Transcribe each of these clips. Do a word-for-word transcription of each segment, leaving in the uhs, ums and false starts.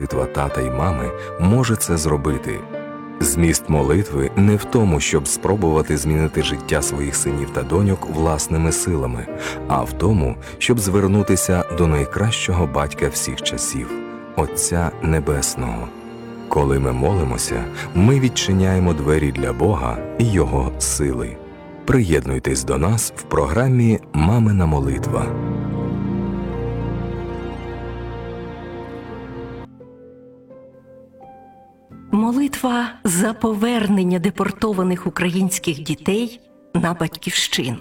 молитва тата й мами може це зробити. Зміст молитви не в тому, щоб спробувати змінити життя своїх синів та доньок власними силами, а в тому, щоб звернутися до найкращого батька всіх часів – Отця Небесного. Коли ми молимося, ми відчиняємо двері для Бога і Його сили. Приєднуйтесь до нас в програмі «Мамина молитва». Молитва за повернення депортованих українських дітей на Батьківщину.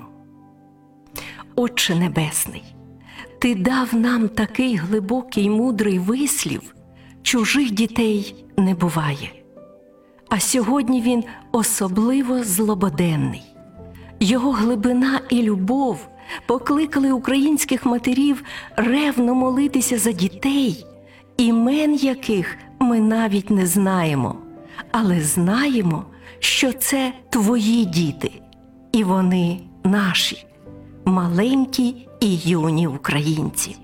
Отче Небесний, Ти дав нам такий глибокий мудрий вислів: чужих дітей не буває. А сьогодні він особливо злободенний. Його глибина і любов покликали українських матерів ревно молитися за дітей, імен яких ми навіть не знаємо, але знаємо, що це Твої діти, і вони наші, маленькі і юні українці.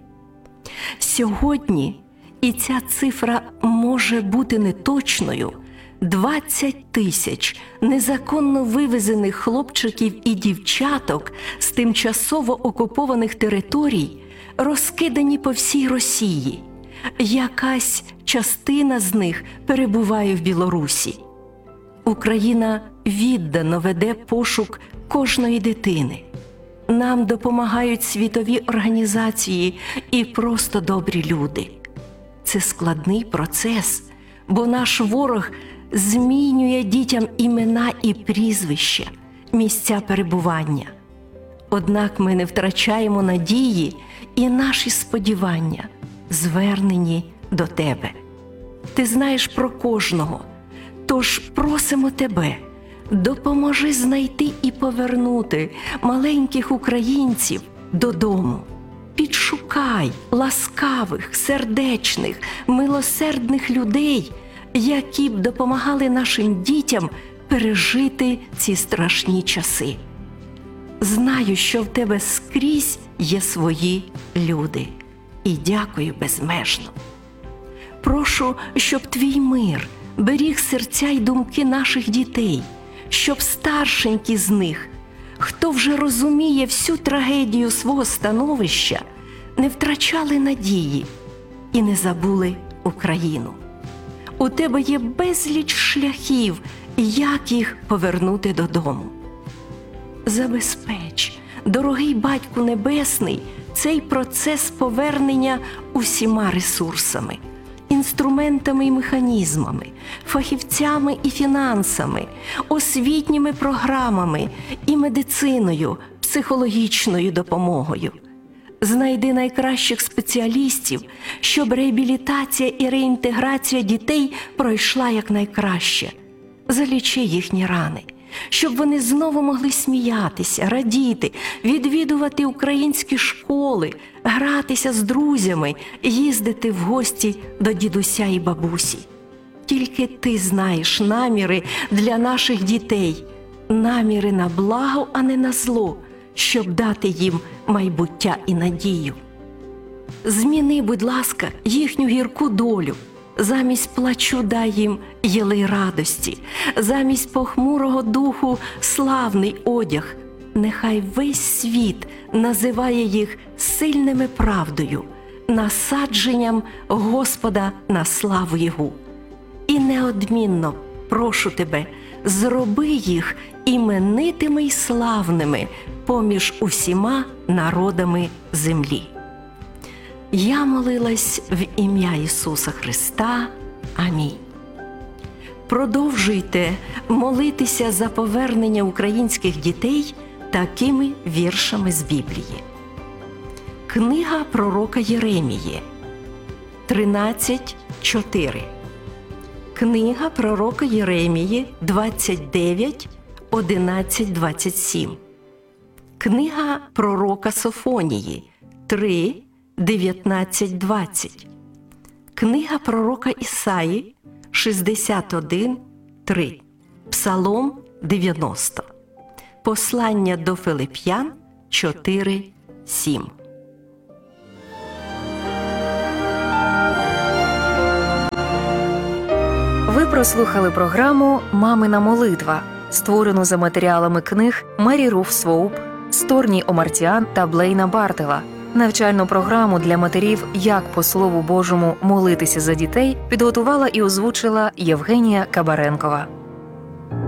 Сьогодні, і ця цифра може бути неточною, двадцять тисяч незаконно вивезених хлопчиків і дівчаток з тимчасово окупованих територій розкидані по всій Росії. Якась частина з них перебуває в Білорусі. Україна віддано веде пошук кожної дитини. Нам допомагають світові організації і просто добрі люди. Це складний процес, бо наш ворог змінює дітям імена і прізвища, місця перебування. Однак ми не втрачаємо надії і наші сподівання звернені до Тебе. Ти знаєш про кожного, тож просимо Тебе, допоможи знайти і повернути маленьких українців додому. Підшукай ласкавих, сердечних, милосердних людей, які б допомагали нашим дітям пережити ці страшні часи. Знаю, що в Тебе скрізь є свої люди. І дякую безмежно. Прошу, щоб Твій мир беріг серця й думки наших дітей, щоб старшенькі з них, хто вже розуміє всю трагедію свого становища, не втрачали надії і не забули Україну. У Тебе є безліч шляхів, як їх повернути додому. Забезпеч, дорогий Батьку Небесний, цей процес повернення усіма ресурсами, інструментами і механізмами, фахівцями і фінансами, освітніми програмами і медициною, психологічною допомогою. Знайди найкращих спеціалістів, щоб реабілітація і реінтеграція дітей пройшла якнайкраще. Залічи їхні рани, щоб вони знову могли сміятися, радіти, відвідувати українські школи, гратися з друзями, їздити в гості до дідуся і бабусі. Тільки Ти знаєш наміри для наших дітей, наміри на благо, а не на зло, щоб дати їм майбуття і надію. Зміни, будь ласка, їхню гірку долю. Замість плачу дай їм єлей радості, замість похмурого духу славний одяг. Нехай весь світ називає їх сильними правдою, насадженням Господа на славу Його. І неодмінно прошу Тебе, зроби їх іменитими й славними поміж усіма народами землі. Я молилась в ім'я Ісуса Христа. Амінь. Продовжуйте молитися за повернення українських дітей такими віршами з Біблії. Книга пророка Єремії, тринадцять чотири. Книга пророка Єремії, двадцять дев'ять одинадцять двадцять сім. Книга пророка Софонії, три дев'ятнадцять двадцять. Книга пророка Ісаї, шістдесят один три. Псалом дев'яносто. Послання до Филип'ян чотири сім. Ви прослухали програму «Мамина молитва», створену за матеріалами книг Мері Руф Своуп, Сторні Омартіан та Блейна Бартела. Навчальну програму для матерів «Як по Слову Божому молитися за дітей» підготувала і озвучила Євгенія Кабаренкова.